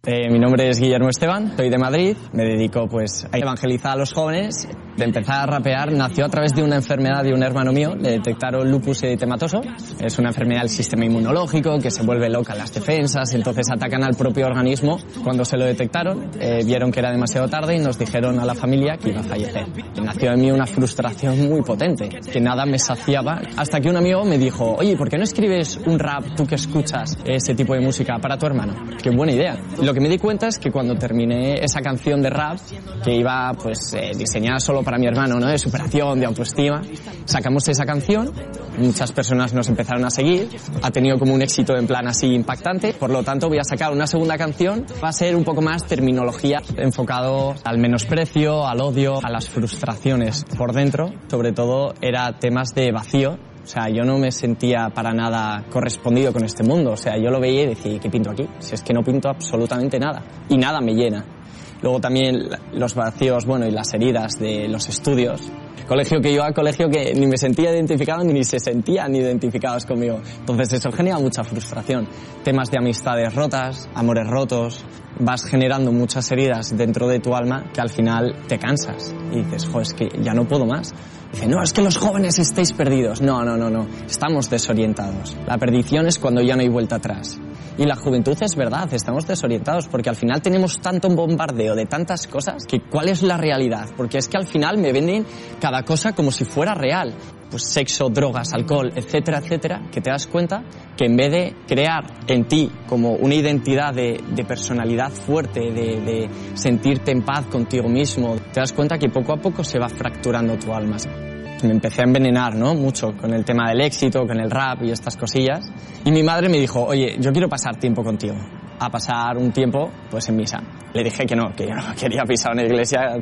Mi nombre es Guillermo Esteban, soy de Madrid, me dedico pues a evangelizar a los jóvenes. De empezar a rapear nació a través de una enfermedad de un hermano mío, le detectaron lupus eritematoso. Es una enfermedad del sistema inmunológico que se vuelve loca en las defensas, entonces atacan al propio organismo. Cuando se lo detectaron, vieron que era demasiado tarde y nos dijeron a la familia que iba a fallecer. Y nació en mí una frustración muy potente, que nada me saciaba, hasta que un amigo me dijo, oye, ¿por qué no escribes un rap, tú que escuchas ese tipo de música, para tu hermano? Qué buena idea. Lo que me di cuenta es que cuando terminé esa canción de rap, que iba pues diseñada solo para mi hermano, ¿no? De superación, de autoestima, sacamos esa canción, muchas personas nos empezaron a seguir, ha tenido como un éxito en plan así impactante, por lo tanto voy a sacar una segunda canción, va a ser un poco más terminología, enfocado al menosprecio, al odio, a las frustraciones por dentro, sobre todo era temas de vacío. O sea, yo no me sentía para nada correspondido con este mundo. O sea, yo lo veía y decía, ¿qué pinto aquí? Si es que no pinto absolutamente nada. Y nada me llena. Luego también los vacíos, bueno, y las heridas de los estudios. Colegio que iba, colegio que ni me sentía identificado ni se sentían identificados conmigo. Entonces eso genera mucha frustración. Temas de amistades rotas, amores rotos. Vas generando muchas heridas dentro de tu alma que al final te cansas. Y dices, jo, es que ya no puedo más. Dice, no, es que los jóvenes estáis perdidos. No, estamos desorientados. La perdición es cuando ya no hay vuelta atrás. Y la juventud es verdad, estamos desorientados porque al final tenemos tanto bombardeo de tantas cosas que ¿cuál es la realidad? Porque es que al final me venden cada cosa como si fuera real. Pues sexo, drogas, alcohol, etcétera, etcétera, que te das cuenta que en vez de crear en ti como una identidad de personalidad fuerte, de sentirte en paz contigo mismo, te das cuenta que poco a poco se va fracturando tu alma. Me empecé a envenenar, ¿no? Mucho con el tema del éxito, con el rap y estas cosillas. Y mi madre me dijo, oye, yo quiero pasar tiempo contigo. A pasar un tiempo, pues en misa. Le dije que yo no quería pisar una iglesia.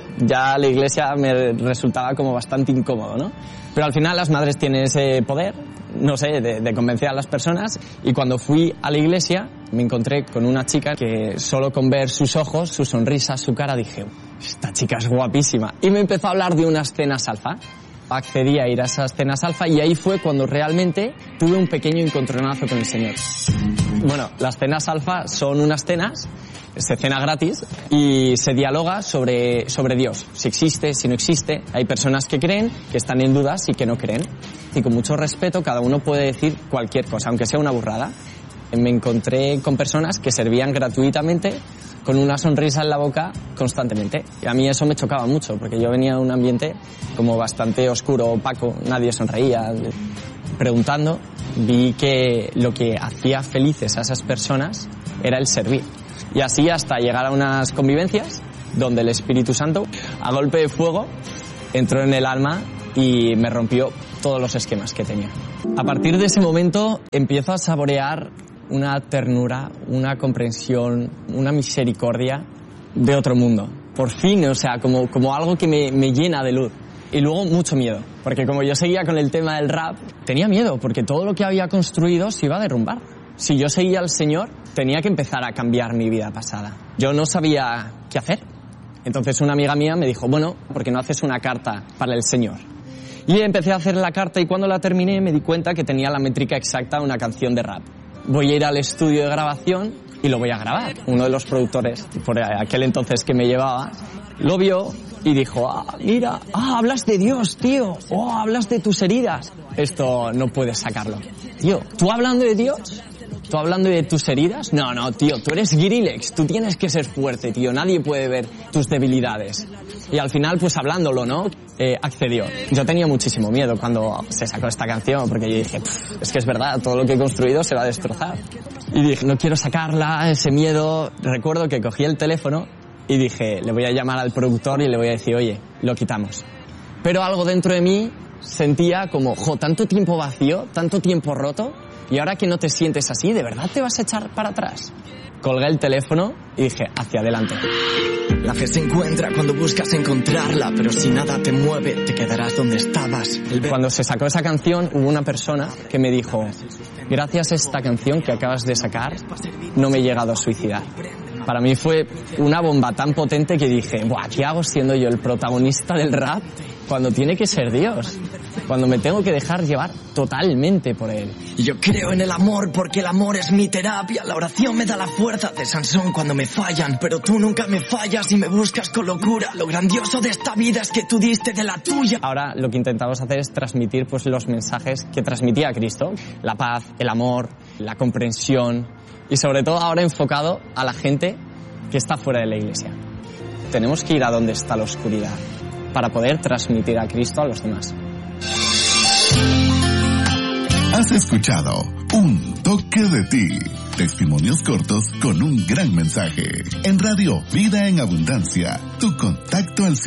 Ya la iglesia me resultaba como bastante incómodo, ¿no? Pero al final las madres tienen ese poder, no sé, de convencer a las personas. Y cuando fui a la iglesia me encontré con una chica que solo con ver sus ojos, su sonrisa, su cara, dije, esta chica es guapísima. Y me empezó a hablar de unas cenas alfa. Accedí a ir a esas cenas alfa y ahí fue cuando realmente tuve un pequeño encontronazo con el Señor. Bueno, las cenas alfa son unas cenas, se cena gratis y se dialoga sobre Dios, si existe, si no existe. Hay personas que creen, que están en dudas y que no creen. Y con mucho respeto cada uno puede decir cualquier cosa, aunque sea una burrada. Me encontré con personas que servían gratuitamente con una sonrisa en la boca constantemente. Y a mí eso me chocaba mucho, porque yo venía de un ambiente como bastante oscuro, opaco, nadie sonreía. Preguntando, vi que lo que hacía felices a esas personas era el servir. Y así hasta llegar a unas convivencias donde el Espíritu Santo, a golpe de fuego, entró en el alma y me rompió todos los esquemas que tenía. A partir de ese momento empiezo a saborear una ternura, una comprensión, una misericordia de otro mundo. Por fin, o sea, como algo que me llena de luz. Y luego mucho miedo, porque como yo seguía con el tema del rap, tenía miedo, porque todo lo que había construido se iba a derrumbar. Si yo seguía al Señor, tenía que empezar a cambiar mi vida pasada. Yo no sabía qué hacer. Entonces una amiga mía me dijo, bueno, ¿por qué no haces una carta para el Señor? Y empecé a hacer la carta y cuando la terminé me di cuenta que tenía la métrica exacta de una canción de rap. Voy a ir al estudio de grabación y lo voy a grabar. Uno de los productores, por aquel entonces que me llevaba, lo vio y dijo, mira, hablas de Dios, tío, hablas de tus heridas. Esto no puedes sacarlo. Tío, ¿tú hablando de Dios? ¿Tú hablando de tus heridas? No, tío, tú eres Girilex, tú tienes que ser fuerte, tío, nadie puede ver tus debilidades. Y al final, pues hablándolo, ¿no? Accedió. Yo tenía muchísimo miedo cuando se sacó esta canción, porque yo dije, es que es verdad, todo lo que he construido se va a destrozar. Y dije, no quiero sacarla, ese miedo. Recuerdo que cogí el teléfono y dije, le voy a llamar al productor y le voy a decir, oye, lo quitamos. Pero algo dentro de mí sentía como, tanto tiempo vacío, tanto tiempo roto, y ahora que no te sientes así, ¿de verdad te vas a echar para atrás? Colgué el teléfono y dije, hacia adelante. La fe se encuentra cuando buscas encontrarla, pero si nada te mueve, te quedarás donde estabas. Cuando se sacó esa canción, hubo una persona que me dijo, gracias a esta canción que acabas de sacar, no me he llegado a suicidar. Para mí fue una bomba tan potente que dije, ¿qué hago siendo yo el protagonista del rap cuando tiene que ser Dios? cuando me tengo que dejar llevar totalmente por él. Yo creo en el amor porque el amor es mi terapia. La oración me da la fuerza de Sansón cuando me fallan, pero tú nunca me fallas y me buscas con locura. Lo grandioso de esta vida es que tú diste de la tuya. Ahora lo que intentamos hacer es transmitir pues los mensajes que transmitía Cristo: la paz, el amor, la comprensión, y sobre todo ahora enfocado a la gente que está fuera de la iglesia. Tenemos que ir a donde está la oscuridad para poder transmitir a Cristo a los demás. Has escuchado Un Toque de Ti. Testimonios cortos con un gran mensaje. En Radio Vida en Abundancia. Tu contacto al